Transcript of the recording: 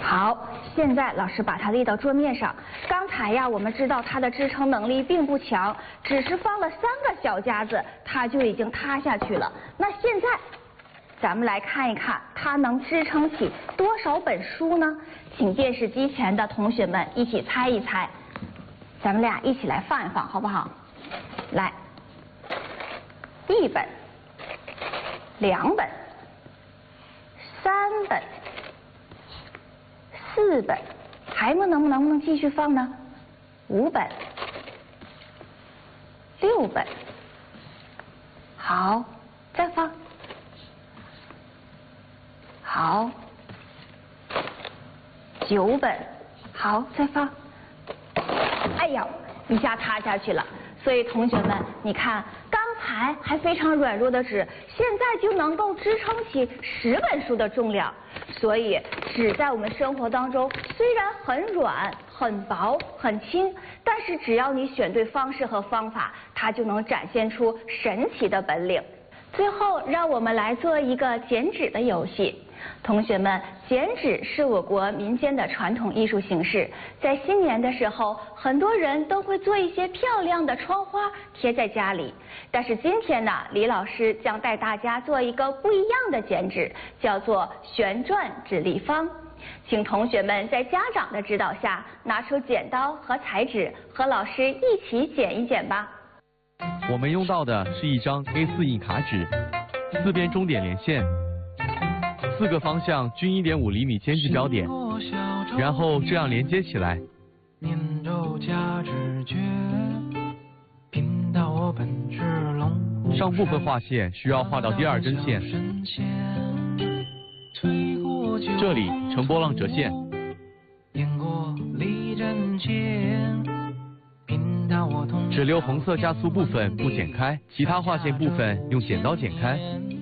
好，现在老师把它立到桌面上。刚才呀，我们知道它的支撑能力并不强，只是放了3个小夹子，它就已经塌下去了。那现在，咱们来看一看，它能支撑起多少本书呢？请电视机前的同学们一起猜一猜。咱们俩一起来放一放，好不好？来，1本、2本、3本。4本，还能不能继续放呢？5本、6本，好，再放，好，9本，好，再放。哎呀，一下塌下去了。所以同学们，你看，刚才还非常软弱的纸，现在就能够支撑起10本书的重量。所以纸在我们生活当中虽然很软、很薄、很轻，但是只要你选对方式和方法，它就能展现出神奇的本领。最后，让我们来做一个剪纸的游戏。同学们，剪纸是我国民间的传统艺术形式，在新年的时候，很多人都会做一些漂亮的窗花贴在家里。但是今天呢，李老师将带大家做一个不一样的剪纸，叫做旋转纸立方。请同学们在家长的指导下，拿出剪刀和彩纸，和老师一起剪一剪吧。 我们用到的是一张 A4 印卡纸，4边中点连线，4个方向均1.5厘米间距交点，然后这样连接起来。上部分画线需要画到第2针线，这里呈波浪折线。只留红色加粗部分不剪开，其他画线部分用剪刀剪开。